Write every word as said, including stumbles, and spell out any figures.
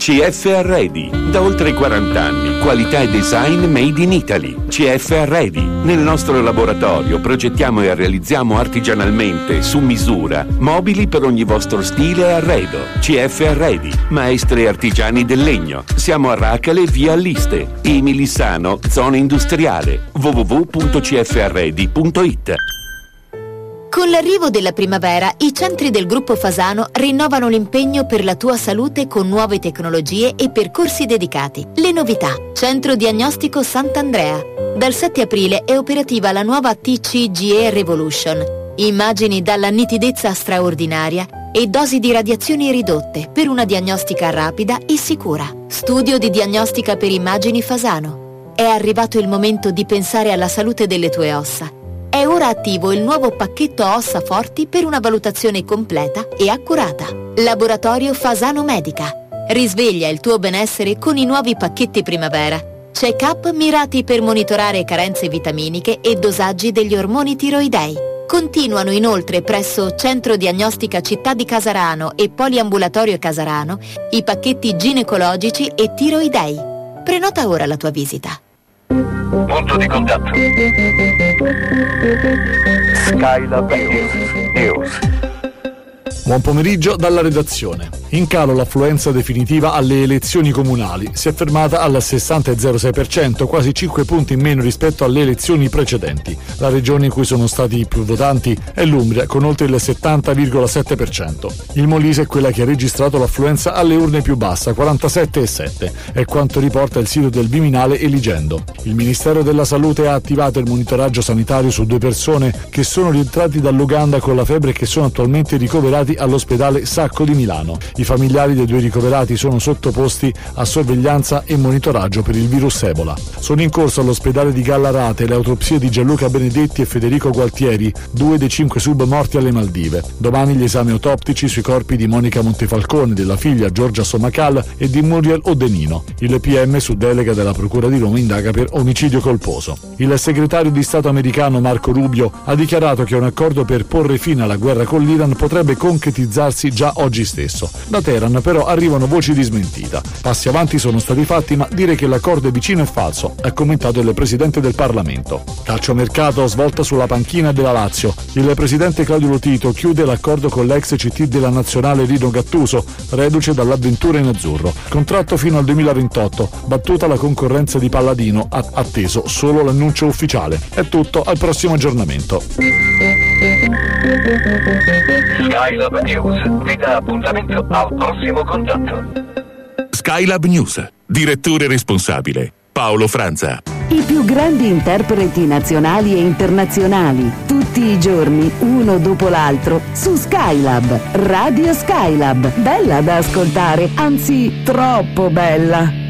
C F Arredi, da oltre quaranta anni, qualità e design made in Italy. C F Arredi, nel nostro laboratorio progettiamo e realizziamo artigianalmente, su misura, mobili per ogni vostro stile e arredo. C F Arredi, maestri e artigiani del legno. Siamo a Racale, via Alliste, e Milissano, zona industriale. w w w punto c f arredi punto i t. Con l'arrivo della primavera, i centri del gruppo Fasano rinnovano l'impegno per la tua salute con nuove tecnologie e percorsi dedicati. Le novità. Centro Diagnostico Sant'Andrea. Dal sette aprile è operativa la nuova T C G E Revolution. Immagini dalla nitidezza straordinaria e dosi di radiazioni ridotte per una diagnostica rapida e sicura. Studio di diagnostica per immagini Fasano. È arrivato il momento di pensare alla salute delle tue ossa. È ora attivo il nuovo pacchetto Ossa Forti per una valutazione completa e accurata. Laboratorio Fasano Medica. Risveglia il tuo benessere con i nuovi pacchetti primavera. Check-up mirati per monitorare carenze vitaminiche e dosaggi degli ormoni tiroidei. Continuano inoltre presso Centro Diagnostica Città di Casarano e Poliambulatorio Casarano i pacchetti ginecologici e tiroidei. Prenota ora la tua visita. Punto di contatto. Skylab News. News. Buon pomeriggio dalla redazione. In calo l'affluenza definitiva alle elezioni comunali. Si è fermata al sessanta virgola zero sei per cento, quasi cinque punti in meno rispetto alle elezioni precedenti. La regione in cui sono stati più votanti è l'Umbria, con oltre il settanta virgola sette per cento. Il Molise è quella che ha registrato l'affluenza alle urne più bassa, quarantasette virgola sette, è quanto riporta il sito del Viminale Eligendo. Il Ministero della Salute ha attivato il monitoraggio sanitario su due persone che sono rientrati dall'Uganda con la febbre e che sono attualmente ricoverati all'ospedale Sacco di Milano. I familiari dei due ricoverati sono sottoposti a sorveglianza e monitoraggio per il virus Ebola. Sono in corso all'ospedale di Gallarate le autopsie di Gianluca Benedetti e Federico Gualtieri, due dei cinque sub morti alle Maldive. Domani gli esami autoptici sui corpi di Monica Montefalcone, della figlia Giorgia Somacal e di Muriel Odenino. Il P M, su delega della Procura di Roma, indaga per omicidio colposo. Il segretario di Stato americano Marco Rubio ha dichiarato che un accordo per porre fine alla guerra con l'Iran potrebbe concretizzarsi già oggi stesso. Da Teheran però arrivano voci di smentita. Passi avanti sono stati fatti, ma dire che l'accordo è vicino è falso, ha commentato il presidente del Parlamento. Calciomercato, svolta sulla panchina della Lazio. Il presidente Claudio Lotito chiude l'accordo con l'ex C T della nazionale Rino Gattuso, reduce dall'avventura in azzurro. Contratto fino al duemilaventotto, battuta la concorrenza di Palladino, ha atteso solo l'annuncio ufficiale. È tutto, al prossimo aggiornamento. Skylab News vi dà appuntamento al prossimo contatto. Skylab News, direttore responsabile Paolo Franza. I più grandi interpreti nazionali e internazionali, tutti i giorni, uno dopo l'altro, su Skylab, Radio Skylab. Bella da ascoltare, anzi troppo bella.